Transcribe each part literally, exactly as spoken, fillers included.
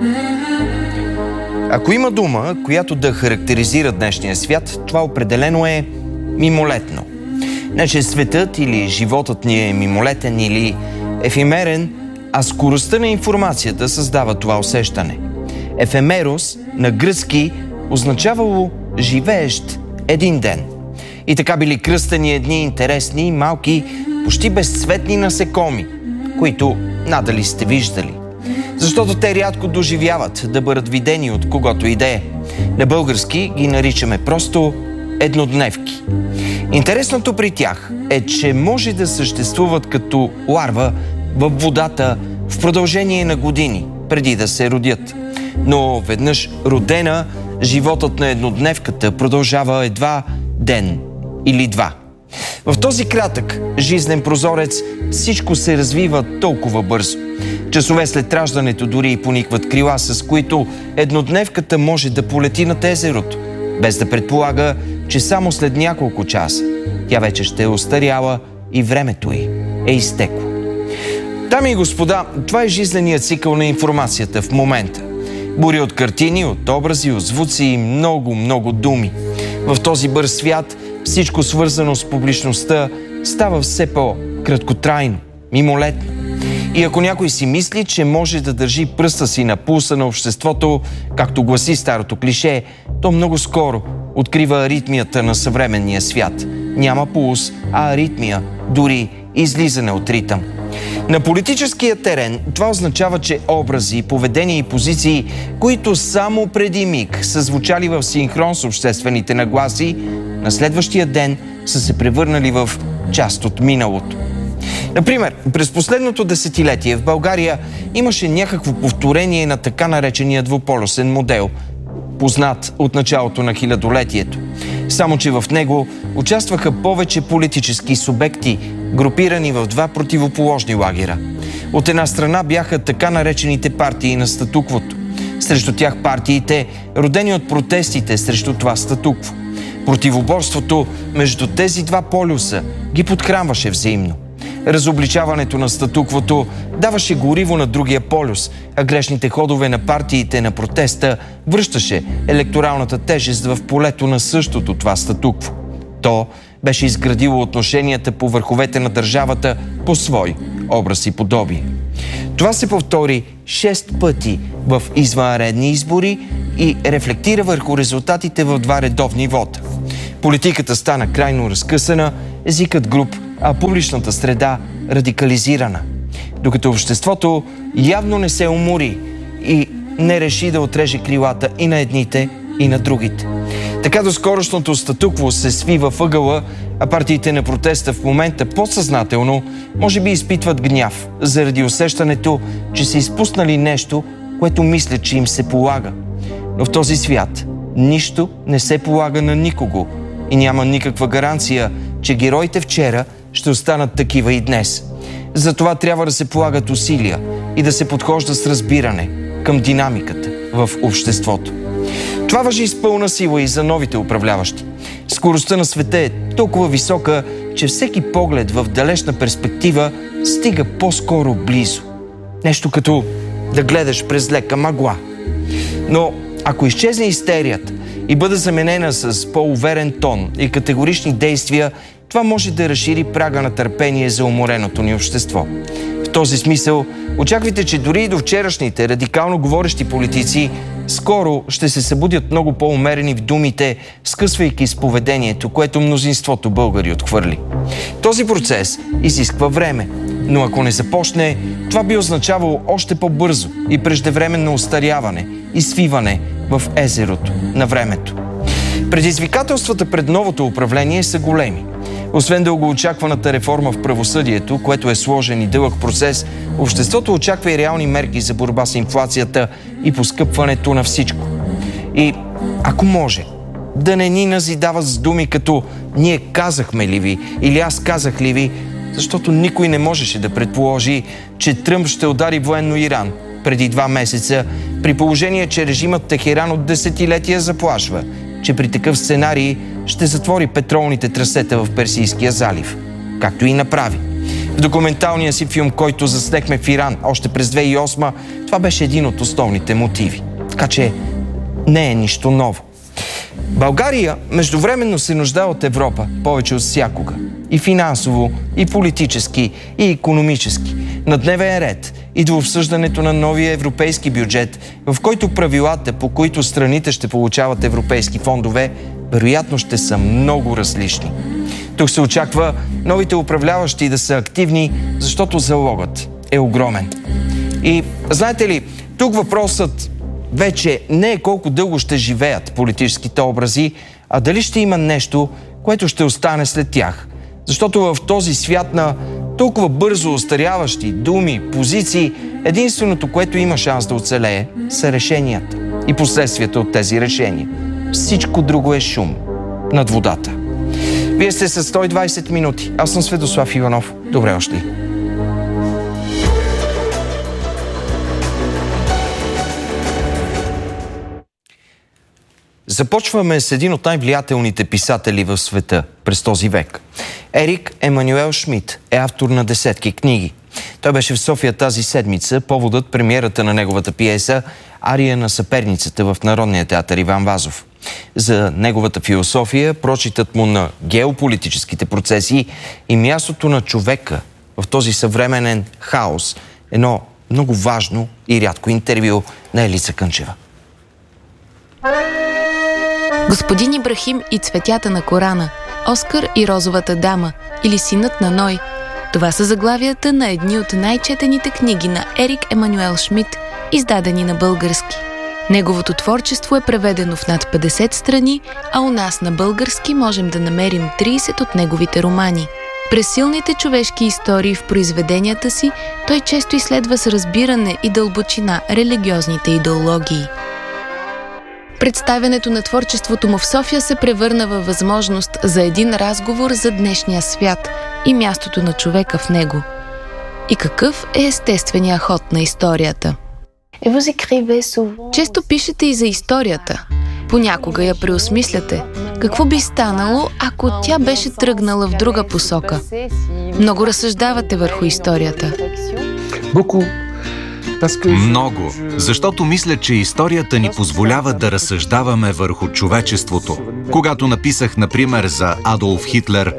Ако има дума, която да характеризира днешния свят, това определено е мимолетно. Не, че светът или животът ни е мимолетен или ефемерен, а скоростта на информацията създава това усещане. Ефемерос на гръцки означавало живеещ един ден. И така били кръстени едни интересни, малки, почти безцветни насекоми, които надали сте виждали. Защото те рядко доживяват да бъдат видени от когото и да е. На български ги наричаме просто еднодневки. Интересното при тях е, че може да съществуват като ларва във водата в продължение на години, преди да се родят. Но веднъж родена, животът на еднодневката продължава едва ден или два. В този кратък жизнен прозорец всичко се развива толкова бързо. Часове след раждането дори и поникват крила, с които еднодневката може да полети над езерото, без да предполага, че само след няколко часа тя вече ще е остаряла и времето й е изтекло. Дами и господа, това е жизненият цикъл на информацията в момента. Бури от картини, от образи, от звуци и много, много думи. В този бърз свят всичко свързано с публичността става все по-краткотрайно, мимолетно. И ако някой си мисли, че може да държи пръста си на пулса на обществото, както гласи старото клише, то много скоро открива аритмията на съвременния свят. Няма пулс, а аритмия, дори излизане от ритъм. На политическия терен това означава, че образи, поведения и позиции, които само преди миг са звучали в синхрон с обществените нагласи, на следващия ден са се превърнали в част от миналото. Например, през последното десетилетие в България имаше някакво повторение на така наречения двуполюсен модел, познат от началото на хилядолетието. Само че в него участваха повече политически субекти, групирани в два противоположни лагера. От една страна бяха така наречените партии на статуквото. Срещу тях партиите, родени от протестите срещу това статукво. Противоборството между тези два полюса ги подхранваше взаимно. Разобличаването на статуквото даваше гориво на другия полюс, а грешните ходове на партиите на протеста връщаше електоралната тежест в полето на същото това статукво. То беше изградило отношенията по върховете на държавата по свой образ и подобие. Това се повтори шест пъти в извънредни избори и рефлектира върху резултатите в два редовни вота. Политиката стана крайно разкъсана, езикът груб, а публичната среда радикализирана. Докато обществото явно не се умори и не реши да отреже крилата и на едните, и на другите. Така доскорошното статукво се сви във ъгъла, а партиите на протеста в момента подсъзнателно може би изпитват гняв заради усещането, че са изпуснали нещо, което мислят, че им се полага. Но в този свят нищо не се полага на никого и няма никаква гаранция, че героите вчера ще останат такива и днес. Затова трябва да се полагат усилия и да се подхожда с разбиране към динамиката в обществото. Това важи с пълна сила и за новите управляващи. Скоростта на света е толкова висока, че всеки поглед в далечна перспектива стига по-скоро близо. Нещо като да гледаш през лека мъгла. Но ако изчезне истерията и бъде заменена с по-уверен тон и категорични действия, това може да разшири прага на търпение за умореното ни общество. В този смисъл, очаквайте, че дори и до вчерашните радикално говорещи политици скоро ще се събудят много по-умерени в думите, скъсвайки с поведението, което мнозинството българи отхвърли. Този процес изисква време, но ако не започне, това би означавало още по-бързо и преждевременно остаряване и свиване в езерото на времето. Предизвикателствата пред новото управление са големи. Освен дългоочакваната реформа в правосъдието, което е сложен и дълъг процес, обществото очаква и реални мерки за борба с инфлацията и поскъпването на всичко. И ако може, да не ни назидават с думи като «ние казахме ли ви» или «аз казах ли ви», защото никой не можеше да предположи, че Тръмп ще удари военно Иран преди два месеца, при положение, че режимът Техеран от десетилетия заплашва, че при такъв сценарий ще затвори петролните трасета в Персийския залив, както и направи. В документалния си филм, който заснехме в Иран още през две хиляди и осма, това беше един от основните мотиви. Така че не е нищо ново. България междувременно се нуждае от Европа повече от всякога. И финансово, и политически, и икономически. На дневен ред идва обсъждането на новия европейски бюджет, в който правилата, по които страните ще получават европейски фондове, вероятно ще са много различни. Тук се очаква новите управляващи да са активни, защото залогът е огромен. И знаете ли, тук въпросът вече не е колко дълго ще живеят политическите образи, а дали ще има нещо, което ще остане след тях. Защото в този свят на толкова бързо остаряващи думи, позиции, единственото, което има шанс да оцелее, са решенията и последствията от тези решения. Всичко друго е шум над водата. Вие сте с сто и двайсет минути. Аз съм Светослав Иванов. Добре дошли. Започваме с един от най-влиятелните писатели в света през този век. Ерик Емануел Шмидт е автор на десетки книги. Той беше в София тази седмица, поводът премиерата на неговата пиеса «Ария на съперницата» в Народния театър Иван Вазов. За неговата философия, прочитът му на геополитическите процеси и мястото на човека в този съвременен хаос. Едно много важно и рядко интервю на Елица Кънчева. Господин Ибрахим и цветята на Корана, Оскар и розовата дама или Синът на Ной. Това са заглавията на едни от най-четените книги на Ерик Емануел Шмидт, издадени на български. Неговото творчество е преведено в над петдесет страни, а у нас на български можем да намерим трийсет от неговите романи. През силните човешки истории в произведенията си той често изследва с разбиране и дълбочина религиозните идеологии. Представянето на творчеството му в София се превърна във възможност за един разговор за днешния свят и мястото на човека в него. И какъв е естественият ход на историята? Често пишете и за историята. Понякога я преосмисляте. Какво би станало, ако тя беше тръгнала в друга посока? Много разсъждавате върху историята. Много, защото мисля, че историята ни позволява да разсъждаваме върху човечеството. Когато написах, например, за Адолф Хитлер,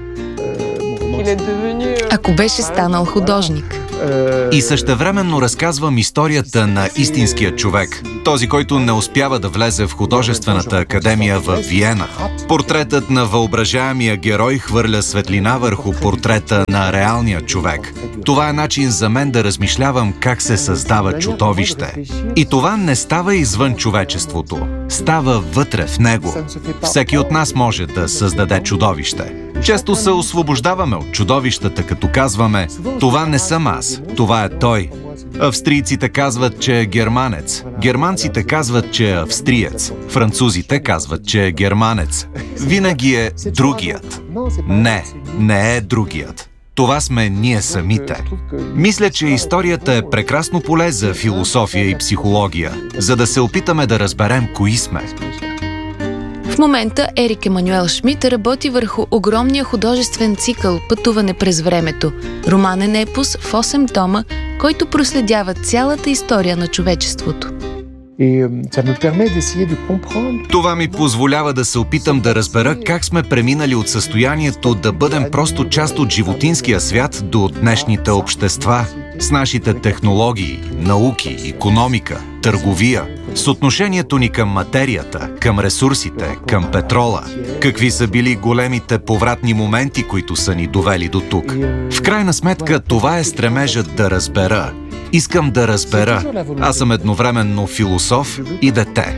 ако беше станал художник. И същевременно разказвам историята на истинския човек, този, който не успява да влезе в художествената академия в Виена. Портретът на въображаемия герой хвърля светлина върху портрета на реалния човек. Това е начин за мен да размишлявам как се създава чудовище. И това не става извън човечеството, става вътре в него. Всеки от нас може да създаде чудовище. Често се освобождаваме от чудовищата, като казваме: това не съм аз, това е той. Австрийците казват, че е германец. Германците казват, че е австриец. Французите казват, че е германец. Винаги е другият. Не, не е другият. Това сме ние самите. Мисля, че историята е прекрасно поле за философия и психология, за да се опитаме да разберем кои сме. В момента Ерик Емануел Шмидт работи върху огромния художествен цикъл «Пътуване през времето», романен епос в осем тома, който проследява цялата история на човечеството. Това ми позволява да се опитам да разбера как сме преминали от състоянието да бъдем просто част от животинския свят до днешните общества, с нашите технологии, науки, икономика, търговия, с отношението ни към материята, към ресурсите, към петрола. Какви са били големите повратни моменти, които са ни довели до тук? В крайна сметка това е стремежът да разбера. Искам да разбера. Аз съм едновременно философ и дете.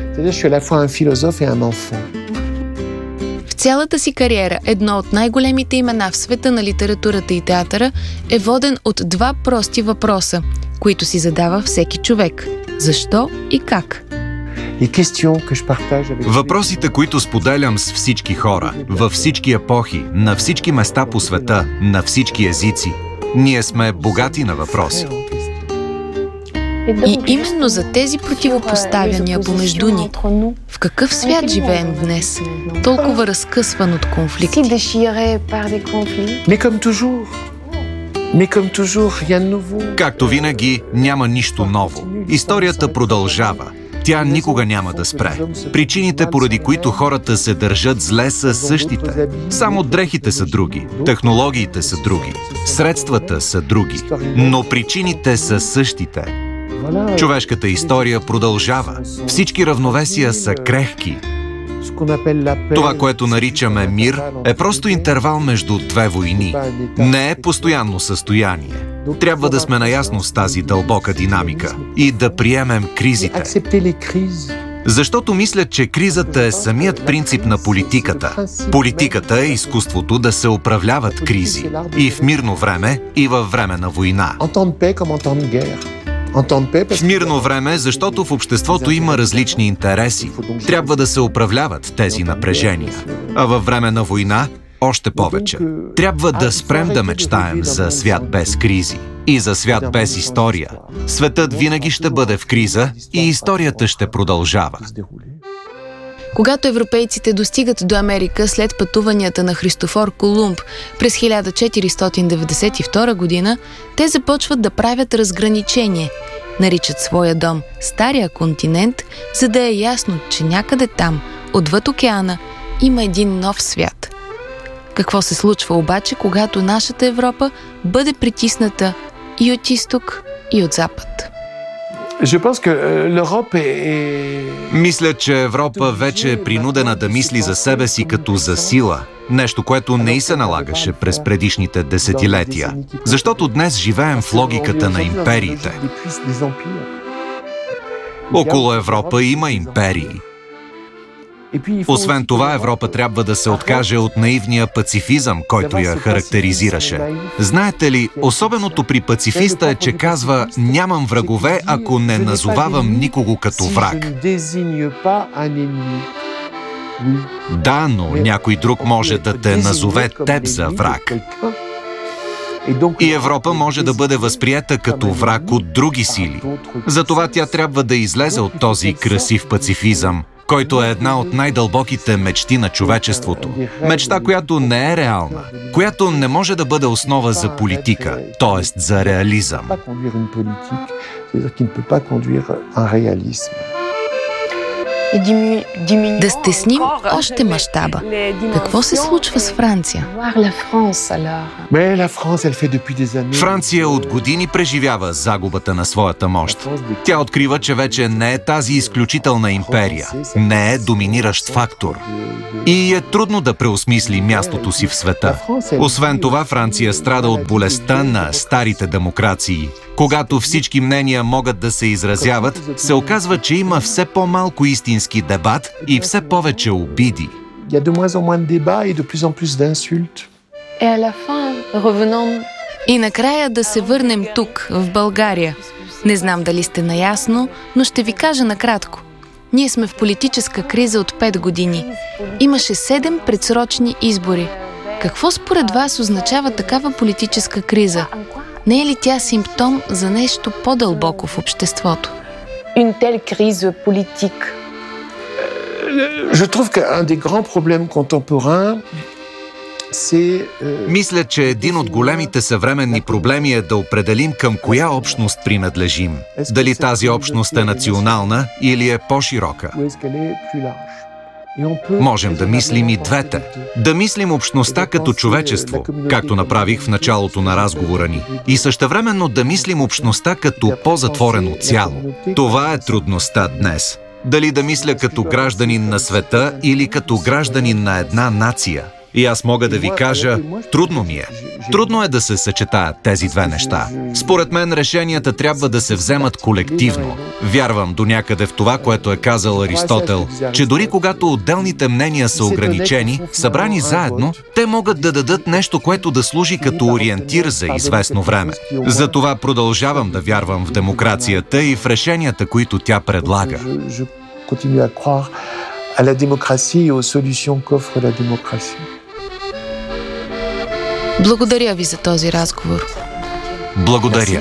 В цялата си кариера едно от най-големите имена в света на литературата и театъра е воден от два прости въпроса, които си задава всеки човек. Защо и как? Въпросите, които споделям с всички хора, във всички епохи, на всички места по света, на всички езици. Ние сме богати на въпроси. И именно за тези противопоставяния помежду ни, в какъв свят живеем днес, толкова разкъсван от конфликти? Както винаги, няма нищо ново. Историята продължава. Тя никога няма да спре. Причините, поради които хората се държат зле, са същите. Само дрехите са други, технологиите са други, средствата са други, но причините са същите. Човешката история продължава. Всички равновесия са крехки. Това, което наричаме мир, е просто интервал между две войни. Не е постоянно състояние. Трябва да сме наясно с тази дълбока динамика и да приемем кризите. Защото мисля, че кризата е самият принцип на политиката. Политиката е изкуството да се управляват кризи. И в мирно време, и във време на война. В мирно време, защото в обществото има различни интереси. Трябва да се управляват тези напрежения. А във време на война, още повече. Трябва да спрем да мечтаем за свят без кризи и за свят без история. Светът винаги ще бъде в криза и историята ще продължава. Когато европейците достигат до Америка след пътуванията на Христофор Колумб през хиляда четиристотин деветдесет и втора година, те започват да правят разграничение. Наричат своя дом Стария континент, за да е ясно, че някъде там, отвъд океана, има един нов свят. Какво се случва обаче, когато нашата Европа бъде притисната и от изток, и от запад? Мисля, че Европа вече е принудена да мисли за себе си като за сила. Нещо, което не й се налагаше през предишните десетилетия. Защото днес живеем в логиката на империите. Около Европа има империи. Освен това, Европа трябва да се откаже от наивния пацифизъм, който я характеризираше. Знаете ли, особеното при пацифиста е, че казва: нямам врагове, ако не назовавам никого като враг. Да, но някой друг може да те назове теб за враг. И Европа може да бъде възприета като враг от други сили. Затова тя трябва да излезе от този красив пацифизъм, който е една от най-дълбоките мечти на човечеството. Мечта, която не е реална, която не може да бъде основа за политика, т.е. за реализъм. Да стесним още мащаба. Какво се случва с Франция? Франция от години преживява загубата на своята мощ. Тя открива, че вече не е тази изключителна империя, не е доминиращ фактор. И е трудно да преосмисли мястото си в света. Освен това, Франция страда от болестта на старите демокрации. Когато всички мнения могат да се изразяват, се оказва, че има все по-малко истински дебат и все повече обиди. И накрая да се върнем тук, в България. Не знам дали сте наясно, но ще ви кажа накратко. Ние сме в политическа криза от пет години. Имаше седем предсрочни избори. Какво според вас означава такава политическа криза? Не е ли тя симптом за нещо по-дълбоко в обществото? Une telle crise politique. Je trouve qu'un des grands problèmes contemporains, c'est... Мисля, че един от големите съвременни проблеми е да определим към коя общност принадлежим. Дали тази общност е национална или е по-широка. Можем да мислим и двете. Да мислим общността като човечество, както направих в началото на разговора ни. И същевременно да мислим общността като по-затворено цяло. Това е трудността днес. Дали да мисля като гражданин на света или като гражданин на една нация. И аз мога да ви кажа, трудно ми е. Трудно е да се съчетаят тези две неща. Според мен решенията трябва да се вземат колективно. Вярвам до някъде в това, което е казал Аристотел, че дори когато отделните мнения са ограничени, събрани заедно, те могат да дадат нещо, което да служи като ориентир за известно време. Затова продължавам да вярвам в демокрацията и в решенията, които тя предлага. À la démocratie et aux solutions qu'offre la démocratie. Благодаря ви за този разговор. Благодаря.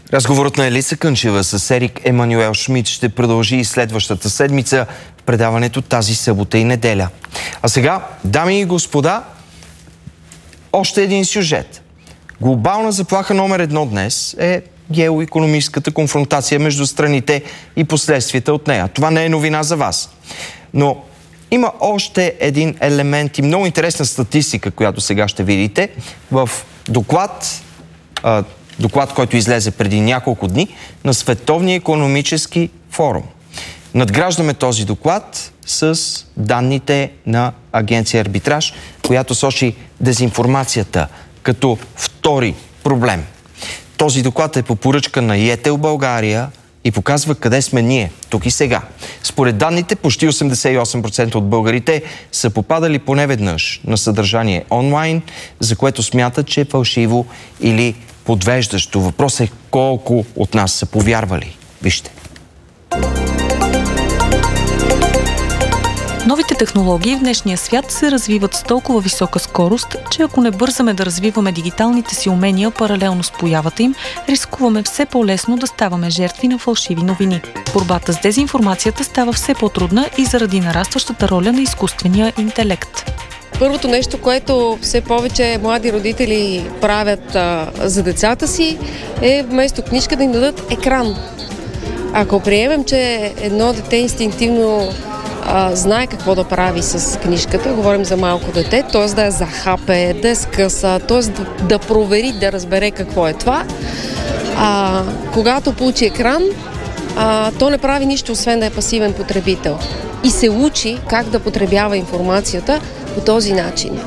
Разговорът на Елиса Кънчева с Ерик Емануел Шмидт ще продължи и следващата седмица в предаването тази събота и неделя. А сега, дами и господа, още един сюжет. Глобална заплаха номер едно днес е геоикономическата конфронтация между страните и последствията от нея. Това не е новина за вас. Но има още един елемент и много интересна статистика, която сега ще видите в доклад, а, доклад, който излезе преди няколко дни на Световния икономически форум. Надграждаме този доклад с данните на агенция Арбитраж, която сочи дезинформацията като втори проблем. Този доклад е по поръчка на ИЕТЕЛ България и показва къде сме ние, тук и сега. Според данните, почти осемдесет и осем процента от българите са попадали поне веднъж на съдържание онлайн, за което смятат, че е фалшиво или подвеждащо. Въпрос е колко от нас са повярвали. Вижте. Новите технологии в днешния свят се развиват с толкова висока скорост, че ако не бързаме да развиваме дигиталните си умения паралелно с появата им, рискуваме все по-лесно да ставаме жертви на фалшиви новини. Борбата с дезинформацията става все по-трудна и заради нарастващата роля на изкуствения интелект. Първото нещо, което все повече млади родители правят а, за децата си, е вместо книжка да им дадат екран. Ако приемем, че едно дете инстинктивно а, знае какво да прави с книжката, говорим за малко дете, т.е. да я захапе, да я скъса, т.е. да, да провери, да разбере какво е това, а, когато получи екран, а, то не прави нищо, освен да е пасивен потребител. И се учи как да потребява информацията по този начин.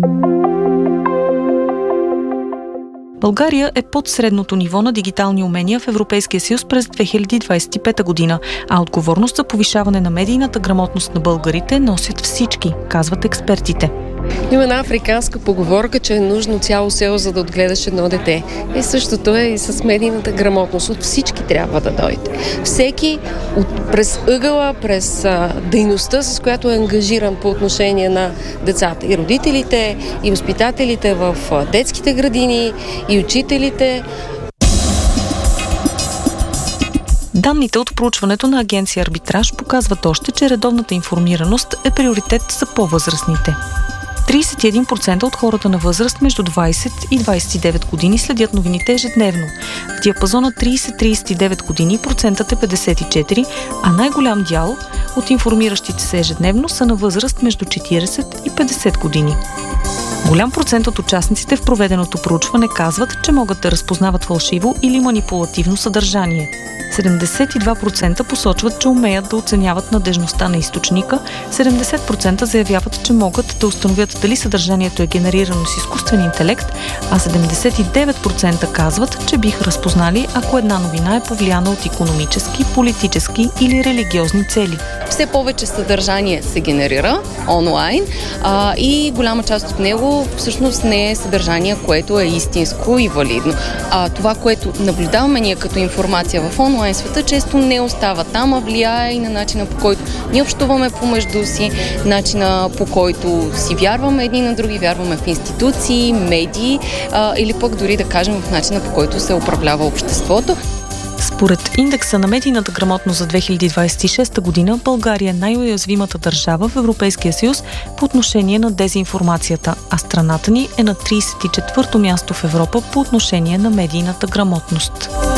България е под средното ниво на дигитални умения в Европейския съюз през две хиляди двадесет и пета година, а отговорност за повишаване на медийната грамотност на българите носят всички, казват експертите. Има една африканска поговорка, че е нужно цяло село, за да отгледаш едно дете. И същото е и с медийната грамотност. От всички трябва да дойде. Всеки от, през ъгъла, през а, дейността, с която е ангажиран по отношение на децата. И родителите, и възпитателите в а, детските градини, и учителите. Данните от проучването на агенция Арбитраж показват още, че редовната информираност е приоритет за по-възрастните. тридесет и един процента от хората на възраст между двадесет и двадесет и девет години следят новините ежедневно. В диапазона тридесет до тридесет и девет години процентът е петдесет и четири, а най-голям дял от информиращите се ежедневно са на възраст между четиридесет и петдесет години. Голям процент от участниците в проведеното проучване казват, че могат да разпознават фалшиво или манипулативно съдържание. седемдесет и два процента посочват, че умеят да оценяват надежността на източника, седемдесет процента заявяват, че могат да установят дали съдържанието е генерирано с изкуствен интелект, а седемдесет и девет процента казват, че биха разпознали, ако една новина е повлияна от икономически, политически или религиозни цели. Все повече съдържание се генерира онлайн а, и голяма част от него всъщност не е съдържание, което е истинско и валидно. А това, което наблюдаваме ние като информация в онлайн света, често не остава там, а влияе и на начина, по който ние общуваме помежду си, начина, по който си вярваме едни на други, вярваме в институции, медии а, или пък дори да кажем в начина, по който се управлява обществото. Според индекса на медийната грамотност за две хиляди двадесет и шеста година, България е най-уязвимата държава в Европейския съюз по отношение на дезинформацията, а страната ни е на тридесет и четвърто място в Европа по отношение на медийната грамотност.